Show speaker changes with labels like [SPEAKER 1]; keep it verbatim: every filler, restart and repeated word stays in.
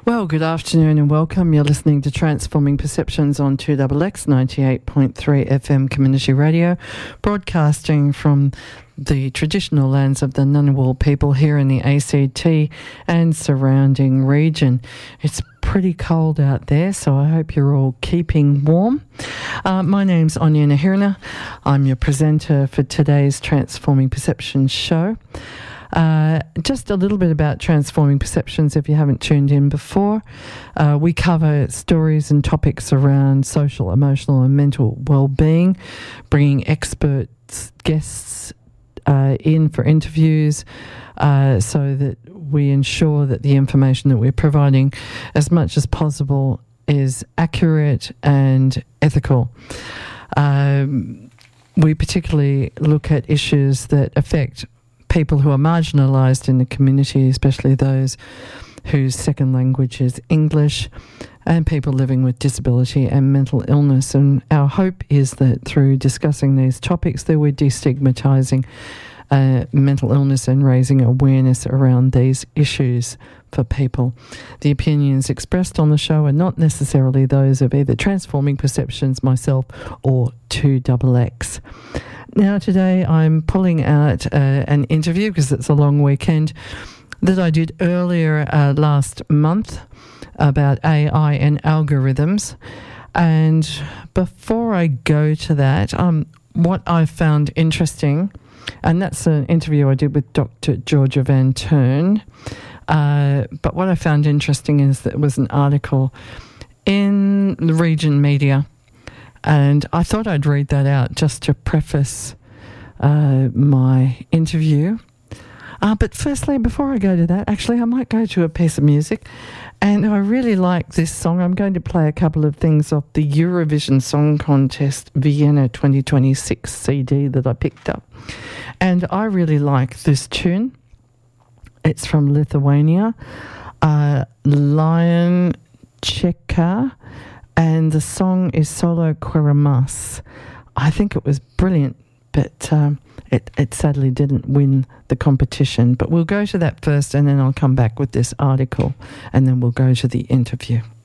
[SPEAKER 1] Well, good afternoon and welcome. You're listening to Transforming Perceptions on two X X ninety-eight point three F M Community Radio, broadcasting from the traditional lands of the Ngunnawal people here in the A C T and surrounding region. It's pretty cold out there, so I hope you're all keeping warm. Uh, my name's Anya Nahirna. I'm your presenter for today's Transforming Perceptions show. Uh, just a little bit about Transforming Perceptions if you haven't tuned in before. Uh, we cover stories and topics around social, emotional and mental well-being, bringing experts, guests uh, in for interviews uh, so that we ensure that the information that we're providing as much as possible is accurate and ethical. Um, we particularly look at issues that affect people who are marginalised in the community, especially those whose second language is English, and people living with disability and mental illness. And our hope is that through discussing these topics that we're destigmatising uh, mental illness and raising awareness around these issues for people. The opinions expressed on the show are not necessarily those of either Transforming Perceptions, myself, or two X X. Now, today I'm pulling out uh, an interview because it's a long weekend that I did earlier uh, last month about A I and algorithms. And before I go to that, um, what I found interesting, and that's an interview I did with Doctor Georgia Van Turn, uh, but what I found interesting is that it was an article in the Region Media. And I thought I'd read that out just to preface uh, my interview. Uh, but firstly, before I go to that, actually, I might go to a piece of music. And I really like this song. I'm going to play a couple of things off the Eurovision Song Contest Vienna twenty twenty-six C D that I picked up. And I really like this tune. It's from Lithuania, uh, Lion Cheka. And the song is Solo Queramas. I think it was brilliant, but um, it, it sadly didn't win the competition. But we'll go to that first, and then I'll come back with this article, and then we'll go to the interview.